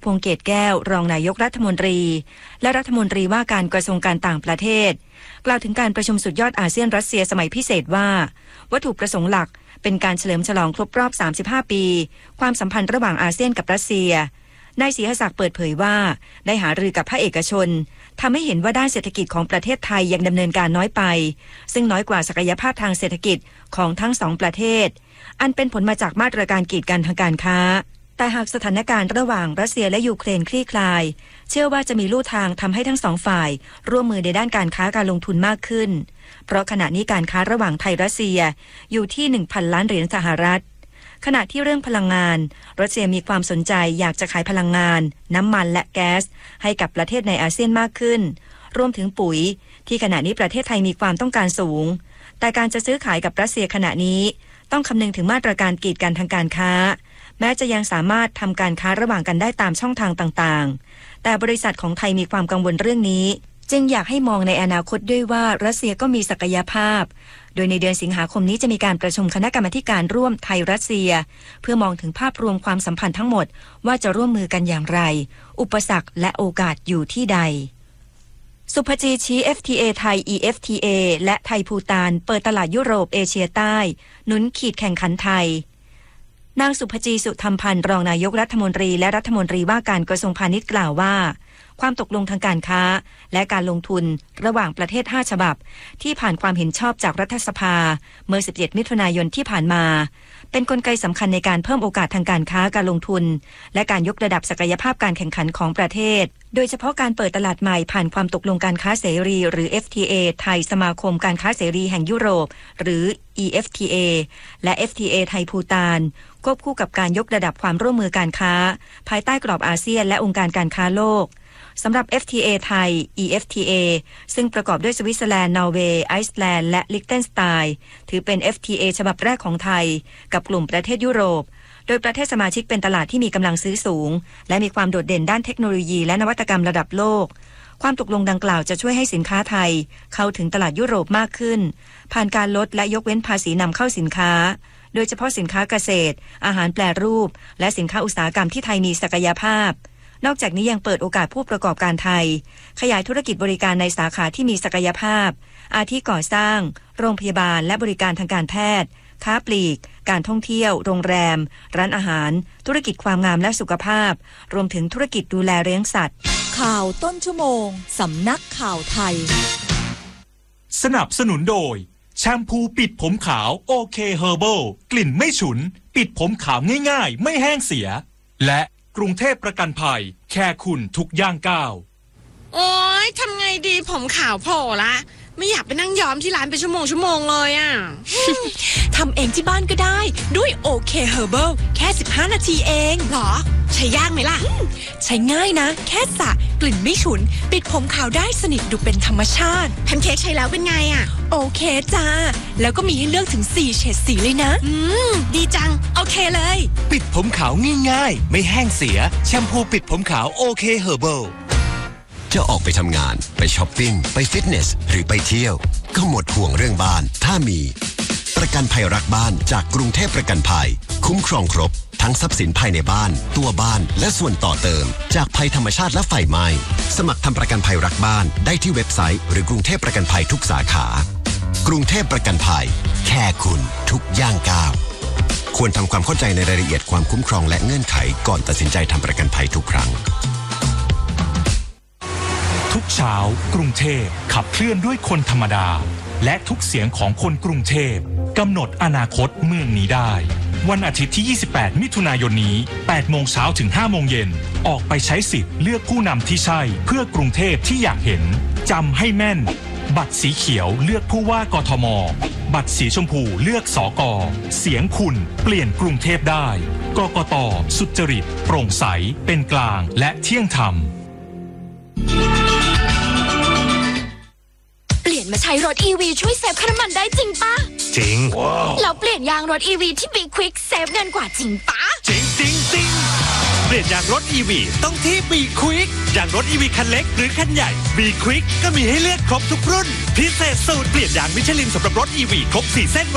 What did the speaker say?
พวงศ์เกตแก้วรองนายกรัฐมนตรีและรัฐมนตรีว่าการกระทรวงการต่างประเทศกล่าวถึงการประชุมสุดยอดอาเซียนรัสเซียสมัยพิเศษว่าวัตถุประสงค์หลักเป็นการเฉลิมฉลองครบรอบ35ปีความสัมพันธ์ระหว่างอาเซียนกับรัสเซียนายศรีหศักดิ์เปิดเผยว่าได้หารือกับภาคเอกชนทำให้เห็นว่าด้านเศรษฐกิจของประเทศไทยยังดำเนินการน้อยไปซึ่งน้อยกว่าศักยภาพทางเศรษฐกิจของทั้งสองประเทศอันเป็นผลมาจากมาตรการกีดกันทางการค้าแต่หากสถานการณ์ระหว่างรัสเซียและยูเครนคลี่คลายเชื่อว่าจะมีลู่ทางทำให้ทั้งสองฝ่ายร่วมมือในด้านการค้าการลงทุนมากขึ้นเพราะขณะนี้การค้าระหว่างไทยรัสเซียอยู่ที่ 1,000 ล้านเหรียญสหรัฐขณะที่เรื่องพลังงานรัสเซียมีความสนใจอยากจะขายพลังงานน้ำมันและแก๊สให้กับประเทศในอาเซียนมากขึ้นรวมถึงปุ๋ยที่ขณะนี้ประเทศไทยมีความต้องการสูงแต่การจะซื้อขายกับรัสเซียขณะนี้ต้องคำนึงถึงมาตรการกีดกันทางการค้าแม้จะยังสามารถทำการค้าระหว่างกันได้ตามช่องทางต่างๆแต่บริษัทของไทยมีความกังวลเรื่องนี้จึงอยากให้มองในอนาคตด้วยว่ารัสเซียก็มีศักยภาพโดยในเดือนสิงหาคมนี้จะมีการประชุมคณะกรรมาการร่วมไทยรัสเซียเพื่อมองถึงภาพรวมความสัมพันธ์ทั้งหมดว่าจะร่วมมือกันอย่างไรอุปสรรคและโอกาสอยู่ที่ใดสุภจีชี้ FTA ไทย EFTA และไทยภูฏานเปิดตลาดยุโรปเอเชียใต้หนุนขีดแข่งขันไทยนางสุภจีสุธรรมพันธ์รองนายกรัฐมนตรีและรัฐมนตรีว่าการกระทรวงพาณิชย์กล่าวว่าความตกลงทางการค้าและการลงทุนระหว่างประเทศ5ฉบับที่ผ่านความเห็นชอบจากรัฐสภาเมื่อ17มิถุนายนที่ผ่านมาเป็นกลไกสำคัญในการเพิ่มโอกาสทางการค้าการลงทุนและการยกระดับศักยภาพการแข่งขันของประเทศโดยเฉพาะการเปิดตลาดใหม่ผ่านความตกลงการค้าเสรีหรือ FTA ไทยสมาคมการค้าเสรีแห่งยุโรปหรือ EFTA และ FTA ไทยภูฏานควบคู่กับการยกระดับความร่วมมือการค้าภายใต้กรอบอาเซียนและองค์การการค้าโลกสำหรับ FTA ไทย EFTA ซึ่งประกอบด้วยสวิตเซอร์แลนด์นอร์เวย์ไอซ์แลนด์และลิกเทนสไตน์ถือเป็น FTA ฉบับแรกของไทยกับกลุ่มประเทศยุโรปโดยประเทศสมาชิกเป็นตลาดที่มีกำลังซื้อสูงและมีความโดดเด่นด้านเทคโนโลยีและนวัตกรรมระดับโลกความตกลงดังกล่าวจะช่วยให้สินค้าไทยเข้าถึงตลาดยุโรปมากขึ้นผ่านการลดและยกเว้นภาษีนำเข้าสินค้าโดยเฉพาะสินค้าเกษตรอาหารแปรรูปและสินค้าอุตสาหกรรมที่ไทยมีศักยภาพนอกจากนี้ยังเปิดโอกาสผู้ประกอบการไทยขยายธุรกิจบริการในสาขาที่มีศักยภาพอาทิก่อสร้างโรงพยาบาลและบริการทางการแพทย์ค้าปลีกการท่องเที่ยวโรงแรมร้านอาหารธุรกิจความงามและสุขภาพรวมถึงธุรกิจดูแลเลี้ยงสัตว์ข่าวต้นชั่วโมงสำนักข่าวไทยสนับสนุนโดยแชมพูปิดผมขาวโอเคเฮอร์เบิลกลิ่นไม่ฉุนปิดผมขาวง่ายๆไม่แห้งเสียและกรุงเทพประกันภัยแค่คุณทุกย่างก้าวโอ๊ยทำไงดีผมขาวโผล่ละไม่อยากไปนั่งย้อมที่ร้านเป็นชั่วโมงเลยอ่ะทำเองที่บ้านก็ได้ด้วยโอเคเฮอร์เบิลแค่15นาทีเองหรอใช้ยากไหมล่ะใช้ง่ายนะแค่สระกลิ่นไม่ฉุนปิดผมขาวได้สนิทดูเป็นธรรมชาติแพนเค้กใช้แล้วเป็นไงอ่ะโอเคจ้าแล้วก็มีให้เลือกถึง4เฉดสีเลยนะดีจังโอเคเลยปิดผมขาวง่ายๆไม่แห้งเสียแชมพูปิดผมขาวโอเคเฮอร์เบิลจะออกไปทำงานไปช้อปปิ้งไปฟิตเนสหรือไปเที่ยวก็หมดห่วงเรื่องบ้านถ้ามีประกันภัยรักบ้านจากกรุงเทพประกันภัยคุ้มครองครบทั้งทรัพย์สินภายในบ้านตัวบ้านและส่วนต่อเติมจากภัยธรรมชาติและไฟไหม้สมัครทำประกันภัยรักบ้านได้ที่เว็บไซต์หรือกรุงเทพประกันภัยทุกสาขากรุงเทพประกันภัยแค่คุณทุกย่างก้าวควรทำความเข้าใจในรายละเอียดความคุ้มครองและเงื่อนไขก่อนตัดสินใจทำประกันภัยทุกครั้งทุกเช้ากรุงเทพขับเคลื่อนด้วยคนธรรมดาและทุกเสียงของคนกรุงเทพกำหนดอนาคตเมืองนี้ได้วันอาทิตย์ที่28มิถุนายนนี้8โมงเช้าถึง5โมงเย็นออกไปใช้สิทธิ์เลือกผู้นำที่ใช่เพื่อกรุงเทพที่อยากเห็นจำให้แม่นบัตรสีเขียวเลือกผู้ว่ากทมบัตรสีชมพูเลือกสก.เสียงคุณเปลี่ยนกรุงเทพได้กกต.สุจริตโปร่งใสเป็นกลางและเที่ยงธรรมเปลี่ยนมาใช้รถ EV ช่วยเซฟค่าน้ำมันได้จริงปะจริงแล้วเปลี่ยนยางรถ EV ที่ Be Quick เซฟเงินกว่าจริงปะจริงเปลี่ยนยางรถ EV ต้องที่ Be Quick ยางรถ EV คันเล็กหรือคันใหญ่ Be Quick ก็มีให้เลือกครบทุกรุ่นพิเศษสูตรเปลี่ยนยางมิชลินสำหรับรถ EV ครบ4เส้น